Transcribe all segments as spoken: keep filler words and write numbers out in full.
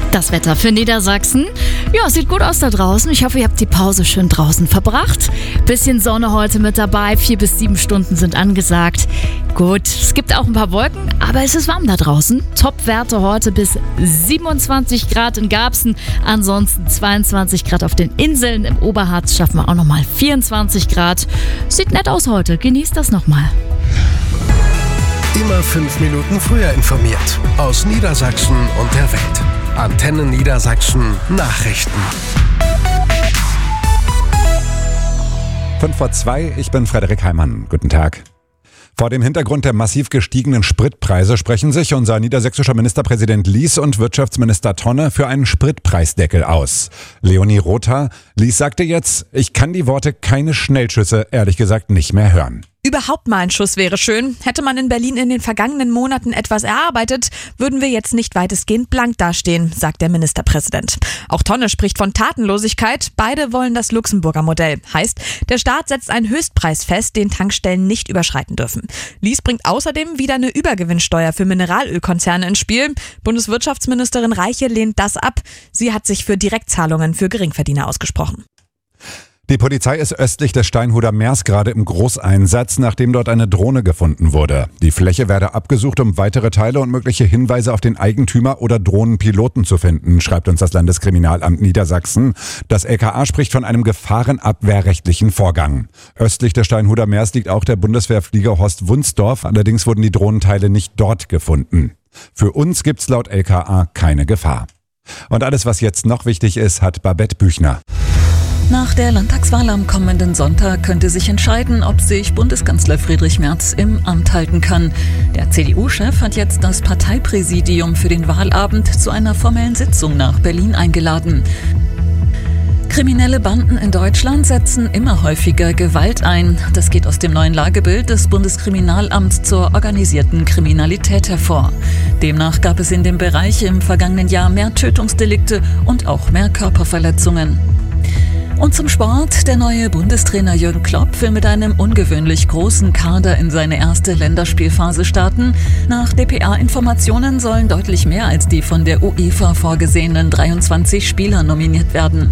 Das Wetter für Niedersachsen. Ja, sieht gut aus da draußen. Ich hoffe, ihr habt die Pause schön draußen verbracht. Bisschen Sonne heute mit dabei. Vier bis sieben Stunden sind angesagt. Gut, es gibt auch ein paar Wolken, aber es ist warm da draußen. Top-Werte heute bis siebenundzwanzig Grad in Garbsen. Ansonsten zweiundzwanzig Grad auf den Inseln. Im Oberharz schaffen wir auch nochmal vierundzwanzig Grad. Sieht nett aus heute. Genießt das nochmal. Immer fünf Minuten früher informiert. Aus Niedersachsen und der Welt. Antenne Niedersachsen Nachrichten. Fünf vor zwei, ich bin Frederik Heimann. Guten Tag. Vor dem Hintergrund der massiv gestiegenen Spritpreise sprechen sich unser niedersächsischer Ministerpräsident Lies und Wirtschaftsminister Tonne für einen Spritpreisdeckel aus. Leonie Rother, Lies sagte jetzt, ich kann die Worte keine Schnellschüsse ehrlich gesagt nicht mehr hören. Überhaupt mal ein Schuss wäre schön. Hätte man in Berlin in den vergangenen Monaten etwas erarbeitet, würden wir jetzt nicht weitestgehend blank dastehen, sagt der Ministerpräsident. Auch Tonne spricht von Tatenlosigkeit. Beide wollen das Luxemburger Modell. Heißt, der Staat setzt einen Höchstpreis fest, den Tankstellen nicht überschreiten dürfen. Lies bringt außerdem wieder eine Übergewinnsteuer für Mineralölkonzerne ins Spiel. Bundeswirtschaftsministerin Reiche lehnt das ab. Sie hat sich für Direktzahlungen für Geringverdiener ausgesprochen. Die Polizei ist östlich des Steinhuder Meers gerade im Großeinsatz, nachdem dort eine Drohne gefunden wurde. Die Fläche werde abgesucht, um weitere Teile und mögliche Hinweise auf den Eigentümer oder Drohnenpiloten zu finden, schreibt uns das Landeskriminalamt Niedersachsen. Das L K A spricht von einem gefahrenabwehrrechtlichen Vorgang. Östlich des Steinhuder Meers liegt auch der Bundeswehrflieger Horst Wunsdorf, allerdings wurden die Drohnenteile nicht dort gefunden. Für uns gibt's laut L K A keine Gefahr. Und alles, was jetzt noch wichtig ist, hat Babette Büchner. Nach der Landtagswahl am kommenden Sonntag könnte sich entscheiden, ob sich Bundeskanzler Friedrich Merz im Amt halten kann. Der C D U-Chef hat jetzt das Parteipräsidium für den Wahlabend zu einer formellen Sitzung nach Berlin eingeladen. Kriminelle Banden in Deutschland setzen immer häufiger Gewalt ein. Das geht aus dem neuen Lagebild des Bundeskriminalamts zur organisierten Kriminalität hervor. Demnach gab es in dem Bereich im vergangenen Jahr mehr Tötungsdelikte und auch mehr Körperverletzungen. Und zum Sport. Der neue Bundestrainer Jürgen Klopp will mit einem ungewöhnlich großen Kader in seine erste Länderspielphase starten. Nach D P A-Informationen sollen deutlich mehr als die von der UEFA vorgesehenen dreiundzwanzig Spieler nominiert werden.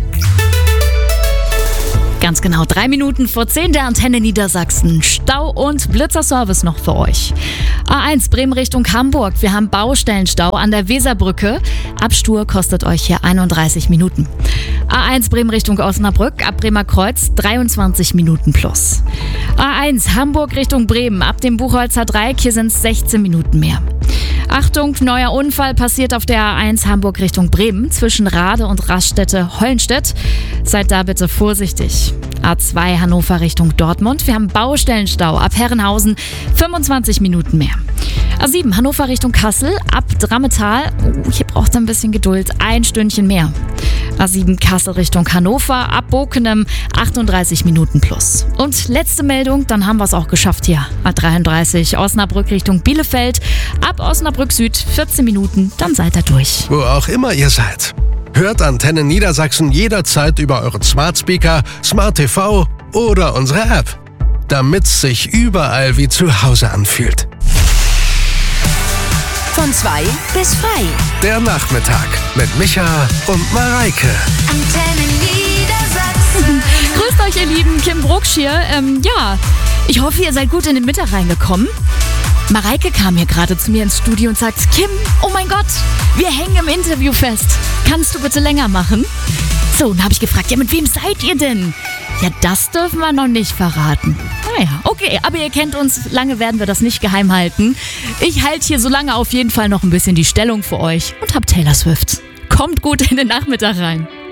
Ganz genau drei Minuten vor zehn der Antenne Niedersachsen. Stau und Blitzerservice noch für euch. A eins Bremen Richtung Hamburg. Wir haben Baustellenstau an der Weserbrücke. Abstur kostet euch hier einunddreißig Minuten. A eins Bremen Richtung Osnabrück. Ab Bremer Kreuz dreiundzwanzig Minuten plus. A eins Hamburg Richtung Bremen. Ab dem Buchholzer Dreieck. Hier sind es sechzehn Minuten mehr. Achtung, neuer Unfall passiert auf der A eins Hamburg Richtung Bremen zwischen Rade und Raststätte-Hollenstedt. Seid da bitte vorsichtig. A zwei Hannover Richtung Dortmund. Wir haben Baustellenstau ab Herrenhausen, fünfundzwanzig Minuten mehr. A sieben Hannover Richtung Kassel, ab Drammetal. Oh, hier braucht ihr ein bisschen Geduld, ein Stündchen mehr. A sieben Kassel Richtung Hannover, ab Bokenem, achtunddreißig Minuten plus. Und letzte Meldung, dann haben wir es auch geschafft hier. A dreiunddreißig Osnabrück Richtung Bielefeld, ab Osnabrück Süd, vierzehn Minuten, dann seid ihr durch. Wo auch immer ihr seid. Hört Antenne Niedersachsen jederzeit über euren Smart Speaker, Smart T V oder unsere App. Damit's sich überall wie zu Hause anfühlt. Von zwei bis frei. Der Nachmittag mit Micha und Mareike. Antenne Niedersachsen. Grüßt euch, ihr Lieben, Kim Brucksch hier. Ähm, ja, ich hoffe, ihr seid gut in den Mittag reingekommen. Mareike kam hier gerade zu mir ins Studio und sagt, Kim, oh mein Gott, wir hängen im Interview fest. Kannst du bitte länger machen? So, dann habe ich gefragt, ja, mit wem seid ihr denn? Ja, das dürfen wir noch nicht verraten. Naja, okay, aber ihr kennt uns, lange werden wir das nicht geheim halten. Ich halte hier so lange auf jeden Fall noch ein bisschen die Stellung für euch und hab Taylor Swift. Kommt gut in den Nachmittag rein.